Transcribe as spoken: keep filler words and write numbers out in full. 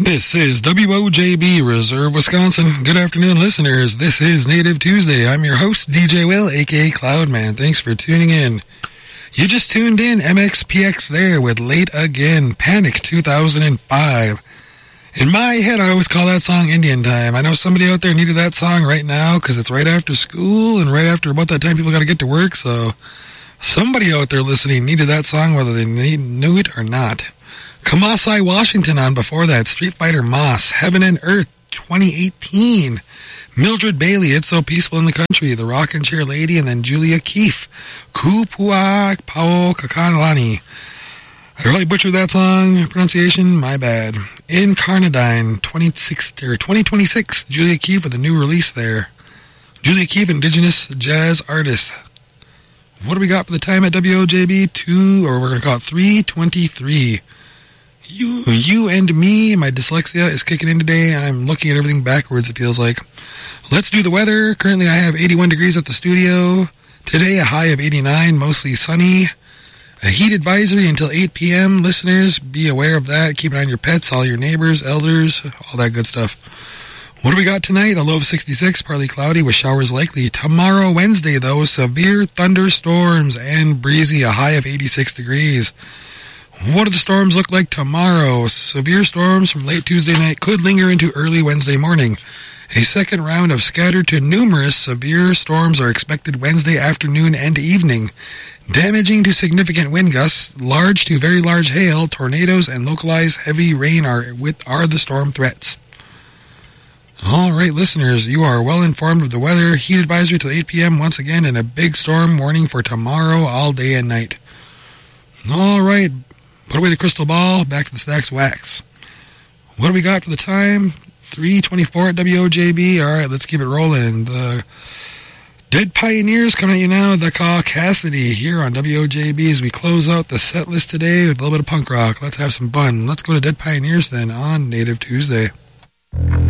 This is W O J B, Reserve, Wisconsin. Good afternoon, listeners. This is Native Tuesday. I'm your host, D J Will, a k a. Cloudman. Thanks for tuning in. You just tuned in, M X P X there with Late Again, Panic two thousand five. In my head, I always call that song Indian Time. I know somebody out there needed that song right now because it's right after school and right after about that time people got to get to work. So somebody out there listening needed that song whether they need, knew it or not. Kamasi Washington on before that. Street Fighter Moss, Heaven and Earth twenty eighteen. Mildred Bailey, It's So Peaceful in the Country, The Rockin' Chair Lady, and then Julia Keefe, Kupua Pao Kakanalani. I really butchered that song pronunciation, my bad. Incarnadine twenty-six, or twenty twenty-six, Julia Keefe with a new release there. Julia Keefe, Indigenous Jazz Artist. What do we got for the time at W O J B? Two, or we're going to call it three twenty-three. You, you and me, my dyslexia is kicking in today. I'm looking at everything backwards, it feels like. Let's do the weather. Currently I have eighty-one degrees at the studio. Today a high of eighty-nine, mostly sunny. A heat advisory until eight p.m. Listeners, be aware of that. Keep an eye on your pets, all your neighbors, elders, all that good stuff. What do we got tonight? A low of sixty-six, partly cloudy with showers likely. Tomorrow, Wednesday, though, severe thunderstorms and breezy, a high of eighty-six degrees. What do the storms look like tomorrow? Severe storms from late Tuesday night could linger into early Wednesday morning. A second round of scattered to numerous severe storms are expected Wednesday afternoon and evening, damaging to significant wind gusts, large to very large hail, tornadoes, and localized heavy rain are with are the storm threats. All right, listeners, you are well informed of the weather. Heat advisory till eight p.m. once again, and a big storm warning for tomorrow all day and night. All right, put away the crystal ball, back to the stacks of wax. What do we got for the time? three twenty-four at W O J B. All right, let's keep it rolling. The Dead Pioneers coming at you now. The Cassidy here on W O J B as we close out the set list today with a little bit of punk rock. Let's have some fun. Let's go to Dead Pioneers then on Native Tuesday.